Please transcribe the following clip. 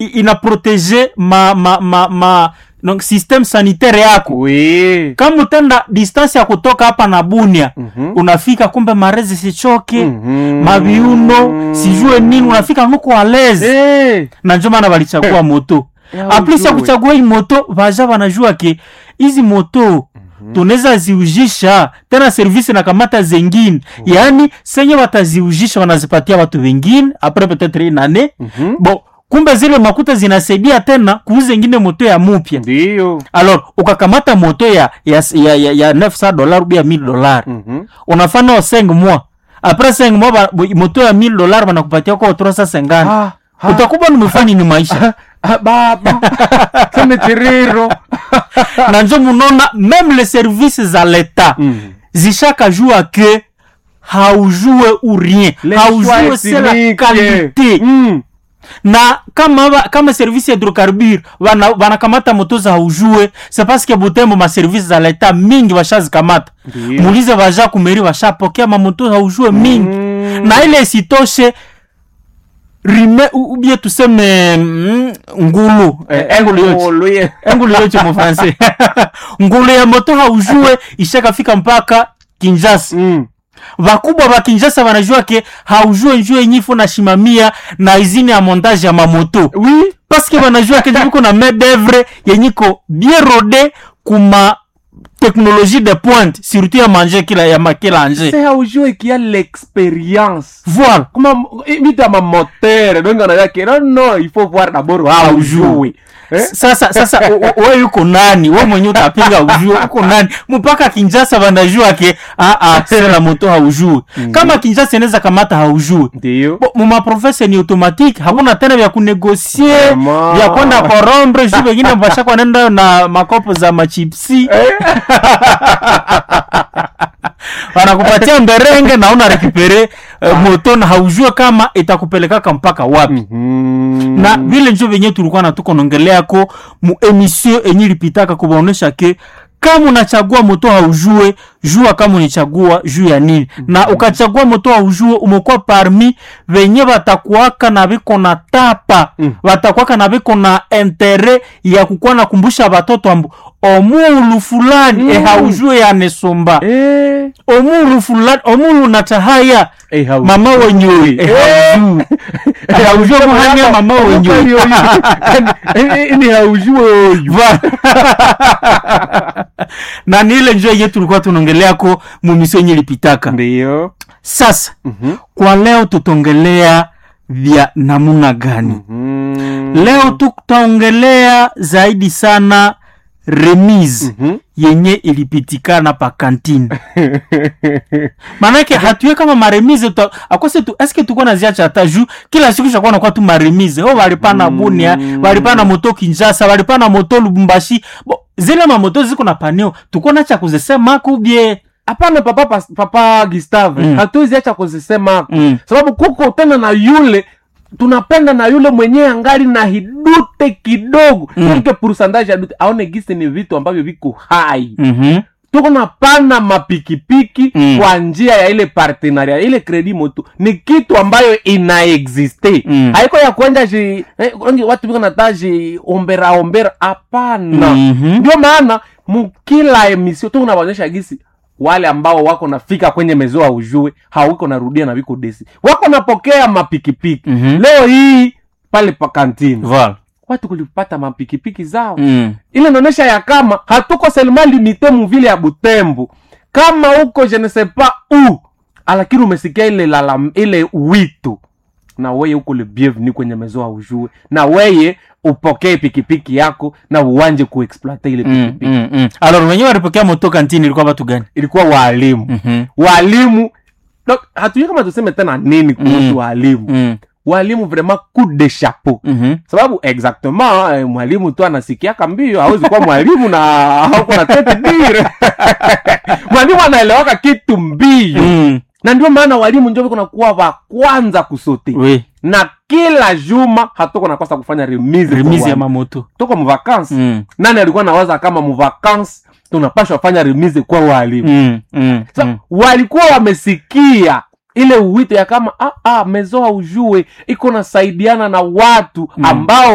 ina protéger donc système sanitaire yako. Oui. Kama utenda distance ya kutoka hapa na Bunia, unafika kumbe marezi sichoke, mabiuno, sijue nini, unafika nuko aleze. Na njoo maana walichagua moto. Aplisi ya kuchagua hii moto, vaja wanajua ke hizi moto tunaweza ziujisha tena service na kamata zengine. Yani senye wataziujisha wanazipatia watu wengine après peut-être une année. Bon, kumbe zile makuta zinasaidia tena kuuza ingine moto ya mupya. Ndio. Alors ukakamata moto ya $900 ou bien $1000. Unafanya 5 mois. Après 5 mois moto ya $1000 wanakupatia kwa 350. Utakuwa umefanya ni maisha. Baba. Sema tiriro. Na njo munona même les services à l'état. Zishaka joua que haujue ou rien. Haujue c'est la qualité. Na kama service hydrocarbure wanakamata moto za haujue, c'est parce que Butembo ma service za l'état mingi washazikamata. Muulize waja kumeri washapokea mamoto haujue mingi. Na ile sitoshe rime ou bien tuseme ngulu ngulu yote mu français. Ngulu ya moto haujue ishaka fika mpaka Kinshasa. Wakubwa wa Kinshasa wanajua ke haujue njue nyifu na shimamia na izini ya montage ya mamoto. Oui, parce que wanajua ke jiko na main d'œuvre yenyiko bien rodé kuma technologie de pointe, surtout ya manger kila anje. C'est haujue qui a l'expérience. Voilà. Comme mita ma moteur, donc on a dit que non, il faut voir d'abord haujue. Sasa wewe yuko nani? Wewe mwenyewe utapinga ujue uko nani? Mpaka Kinshasa wanajua ke c'est la moto haujue. Kama Kinshasa inaweza kamata haujue. Ndio. Muma professeur ni automatique, hakuna tena vya kunegocier, vya kwenda korombre, juu wengine mbashaka wanaenda na makopo za machipsi. Wanakupatia mberenge na una récupérer moto na haujue kama itakupeleka mpaka wapi. Na vile njoo venye tulikuwa na tuko naongelea ko mu emission enyi lipitaka kubaonesha ke kama unachagua moto haujue, jua kama unichagua juu ya nini. Na ukachagua moto haujue umekuwa parmi venye watakuaka na biko na tapa, watakuaka na biko na intérêt ya kukuwa na kumbusha watoto ambu omulu fulani haujue ya nesomba. Omulu fulani, omulu natahaya mama wenyewe haujue muhanya mama wenyewe ni haujue na nile njoo yetu tulikuwa tunaongelea ko mumisio yenye lipitaka. Ndio. Sasa kwa leo tutongelea vya namuna gani? Leo tutaongelea zaidi sana remise yenye ilipitikana pa kantini. Manake hatuye kama maremise akose tu eske tuko na ziacha hata juu kila siku shakuwa na kwa tu maremise. Walipana Bunia, walipana moto Kinshasa, walipana moto Lubumbashi. Zile mamoto ziko na paneo, tuko na cha kuzisema kubie. Hapana papa Gustave, hatuwezi acha kuzisema sababu kuko tena na yule tunapenda na yule mwenyewe angali na hidute kidogo. Kwa pourcentage ya dute aone gisi ni vitu ambavyo viko hai. Tuko na pana mapikipiki kwa njia ya ile partenariat, ile credit moto ni kitu ambayo inaexiste. Haiko ya kwenda watu biko nataji ombera hapana. Ndio maana mkila emission tu unawaonyesha gisi wale ambao wako nafika kwenye mezo haujue hawiko narudia na viko desi wako napokea mapikipiki. Leo hii pale pa kantini watu kulipata mapikipiki zao. Ile inaonyesha ya kama hatuko seulement limité mu vile ya Butembo. Kama huko je ne sais pas où, lakini umesikia ile wito, na wewe uko le bienvenu kwenye mezo haujue, na wewe upokee pikipiki yako na uanje kuexploiter ile pikipiki. Alors wenyewe walipokea moto kantini ilikuwa watu gani? Ilikuwa walimu. Walimu. Donc hatujui kama tuseme tena nini kuhusu walimu. Walimu vraiment coup de chapeau. Sababu exactement mwalimu tu anasikia kambio, hawezi kuwa mwalimu na hauko na tete dire. Mwalimu anaelewaka kitu mbio. Na ndio maana walimu ndio wako nakuwa wa kwanza kusote. Na kila juma hatuko nakosa kufanya remise ya mamoto. Tuko mu vacances. Nani alikuwa nawaza kama mu vacances tunapaswa fanya remise kwa walimu? So, walikuwa wamesikia ile wito ya kama mezo haujue iko nasaidiana na watu ambao